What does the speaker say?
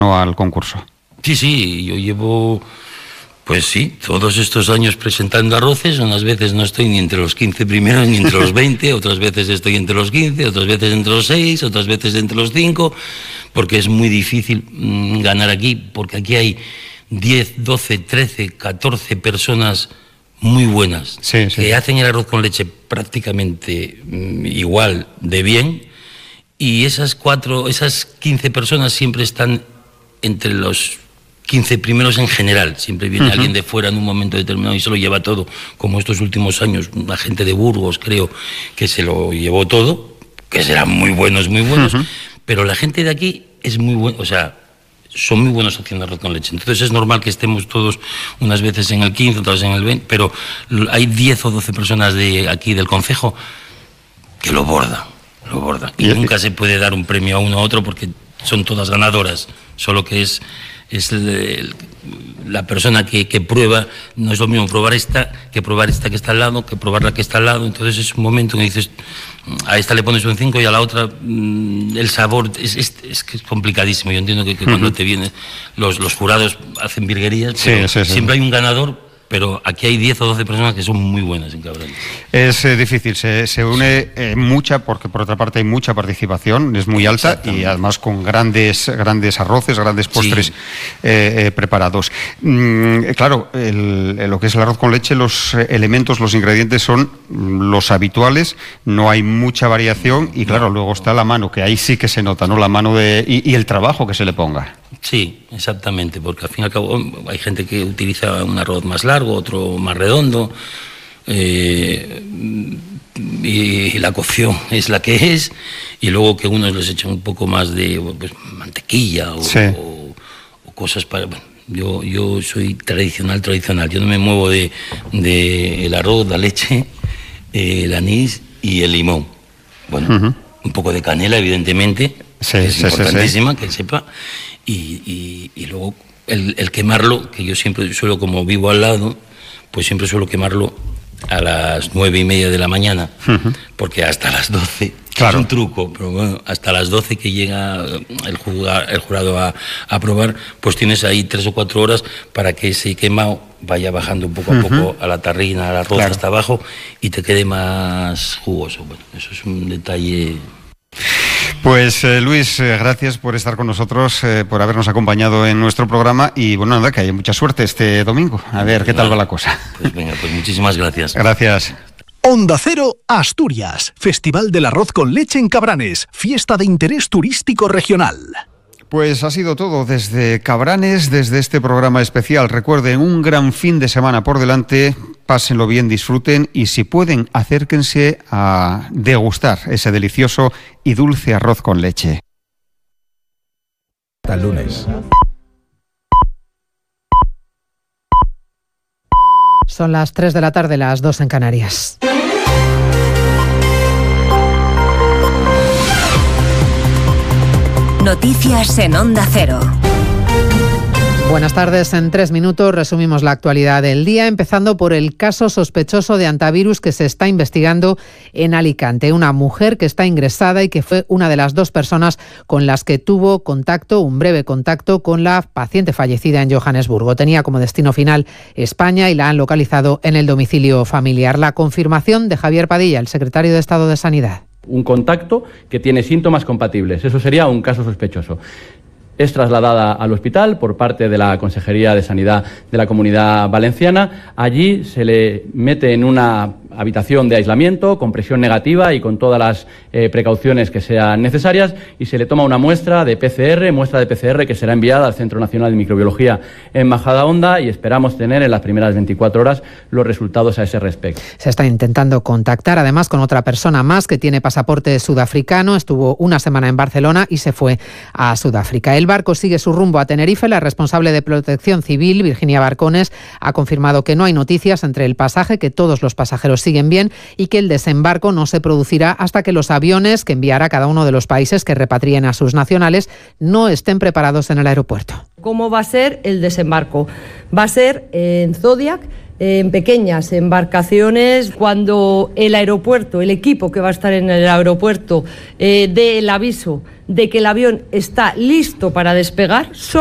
al concurso. Sí, yo llevo, pues sí, todos estos años presentando arroces. Unas veces no estoy ni entre los 15 primeros ni entre los 20, otras veces estoy entre los 15, otras veces entre los 6, otras veces entre los 5, porque es muy difícil ganar aquí, porque aquí hay 10, 12, 13, 14 personas muy buenas, que hacen el arroz con leche prácticamente igual de bien, y esas 15 personas siempre están entre los 15 primeros en general. Siempre viene alguien de fuera en un momento determinado y se lo lleva todo, como estos últimos años, la gente de Burgos creo que se lo llevó todo, que serán muy buenos, pero la gente de aquí es muy buena, o sea, son muy buenos haciendo arroz con leche. Entonces es normal que estemos todos unas veces en el 15, otras en el 20, pero hay 10 o 12 personas de aquí del concejo que lo bordan. Y nunca se puede dar un premio a uno a otro porque son todas ganadoras, solo que es la persona que prueba. No es lo mismo probar esta que está al lado, que probar la que está al lado. Entonces es un momento que dices, a esta le pones un 5 y a la otra el sabor es que es complicadísimo. Yo entiendo que cuando te vienen los jurados hacen virguerías, pero siempre hay un ganador. Pero aquí hay 10 o 12 personas que son muy buenas en Cabrales. Es difícil, se une mucha, porque por otra parte hay mucha participación, es muy alta, y además con grandes arroces, grandes postres preparados. Claro, lo que es el arroz con leche, los elementos, los ingredientes son los habituales, no hay mucha variación, y claro, luego está la mano, que ahí sí que se nota, ¿no? La mano y el trabajo que se le ponga. Sí, exactamente, porque al fin y al cabo hay gente que utiliza un arroz más largo, otro más redondo, y la cocción es la que es, y luego que unos les echan un poco más de mantequilla o cosas para... Bueno, yo soy tradicional, yo no me muevo de el arroz, la leche, el anís y el limón. Bueno, un poco de canela, evidentemente, es importantísima que sepa. Y luego el quemarlo, que yo siempre suelo, como vivo al lado, pues siempre suelo quemarlo a las 9:30 de la mañana, porque hasta las 12, es un truco, pero bueno, hasta las 12 que llega el jurado a probar, pues tienes ahí 3 o 4 horas para que ese quemado vaya bajando poco a poco a la tarrina, al arroz hasta abajo, y te quede más jugoso. Bueno, eso es un detalle. Pues Luis, gracias por estar con nosotros, por habernos acompañado en nuestro programa, y bueno, nada, que haya mucha suerte este domingo. A ver qué tal va la cosa. Pues venga, pues muchísimas gracias. Gracias. Onda Cero, Asturias. Festival del Arroz con Leche en Cabranes. Fiesta de interés turístico regional. Pues ha sido todo desde Cabranes, desde este programa especial. Recuerden, un gran fin de semana por delante. Pásenlo bien, disfruten, y si pueden, acérquense a degustar ese delicioso y dulce arroz con leche. Hasta el lunes. Son las 3 de la tarde, las 2 en Canarias. Noticias en Onda Cero. Buenas tardes. En 3 minutos resumimos la actualidad del día, empezando por el caso sospechoso de hantavirus que se está investigando en Alicante. Una mujer que está ingresada y que fue una de las 2 personas con las que tuvo un breve contacto con la paciente fallecida en Johannesburgo. Tenía como destino final España y la han localizado en el domicilio familiar. La confirmación de Javier Padilla, el secretario de Estado de Sanidad. Un contacto que tiene síntomas compatibles. Eso sería un caso sospechoso. Es trasladada al hospital por parte de la Consejería de Sanidad de la Comunidad Valenciana. Allí se le mete en una habitación de aislamiento con presión negativa y con todas las precauciones que sean necesarias, y se le toma una muestra de PCR que será enviada al Centro Nacional de Microbiología en Majadahonda, y esperamos tener en las primeras 24 horas los resultados a ese respecto. Se está intentando contactar además con otra persona más que tiene pasaporte sudafricano. Estuvo una semana en Barcelona y se fue a Sudáfrica. El barco sigue su rumbo a Tenerife. La responsable de Protección Civil, Virginia Barcones, ha confirmado que no hay noticias entre el pasaje, que todos los pasajeros siguen bien y que el desembarco no se producirá hasta que los aviones que enviará cada uno de los países que repatrien a sus nacionales no estén preparados en el aeropuerto. ¿Cómo va a ser el desembarco? Va a ser en Zodiac, en pequeñas embarcaciones. Cuando el aeropuerto, el equipo que va a estar en el aeropuerto, dé el aviso de que el avión está listo para despegar,